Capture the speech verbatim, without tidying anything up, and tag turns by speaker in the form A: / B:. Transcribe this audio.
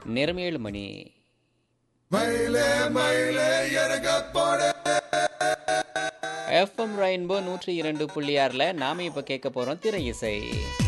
A: நேரம் ஏழு மணி. FM rainbow நூற்றி இரண்டு புள்ளி ஆறுல நாம இப்ப கேட்க போறோம் திரை இசை.